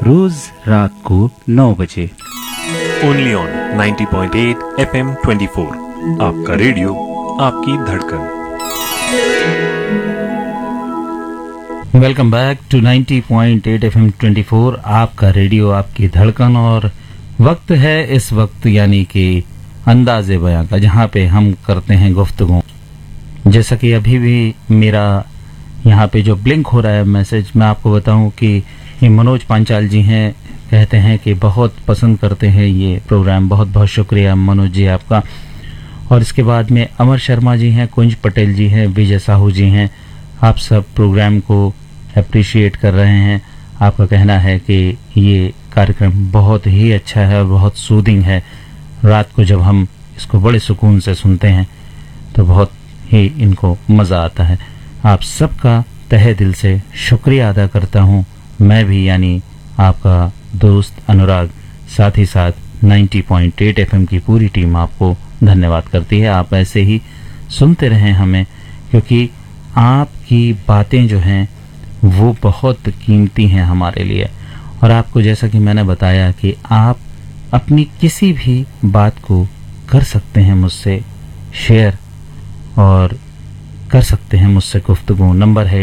रोज रात को 9 बजे। Only on 90.8 FM 24। आपका रेडियो, आपकी धड़कन। वेलकम बैक टू 90.8 FM 24, आपका रेडियो आपकी धड़कन। और वक्त है इस वक्त यानी कि अंदाज़े बयां का, जहां पे हम करते हैं गुफ्तगू। जैसा कि अभी भी मेरा यहाँ पे जो ब्लिंक हो रहा है मैसेज, मैं आपको बताऊं कि ये मनोज पांचाल जी हैं, कहते हैं कि बहुत पसंद करते हैं ये प्रोग्राम। बहुत बहुत शुक्रिया मनोज जी आपका। और इसके बाद में अमर शर्मा जी हैं, कुंज पटेल जी हैं, विजय साहू जी हैं। आप सब प्रोग्राम को अप्रिशिएट कर रहे हैं। आपका कहना है कि ये कार्यक्रम बहुत ही अच्छा है और बहुत सूदिंग है। रात को जब हम इसको बड़े सुकून से सुनते हैं तो बहुत ही इनको मज़ा आता है। आप सबका तहे दिल से शुक्रिया अदा करता हूँ मैं भी, यानी आपका दोस्त अनुराग। साथ ही साथ 90.8 FM की पूरी टीम आपको धन्यवाद करती है। आप ऐसे ही सुनते रहें हमें, क्योंकि आपकी बातें जो हैं वो बहुत कीमती हैं हमारे लिए। और आपको जैसा कि मैंने बताया कि आप अपनी किसी भी बात को कर सकते हैं मुझसे शेयर और कर सकते हैं मुझसे गुफ्तगू। नंबर है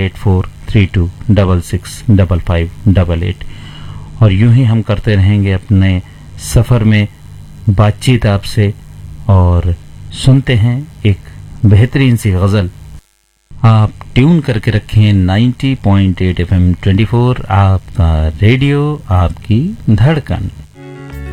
8432665588। और यूं ही हम करते रहेंगे अपने सफ़र में बातचीत आपसे। और सुनते हैं एक बेहतरीन सी गज़ल। आप ट्यून करके रखें 90.8 FM 24, आपका रेडियो आपकी धड़कन।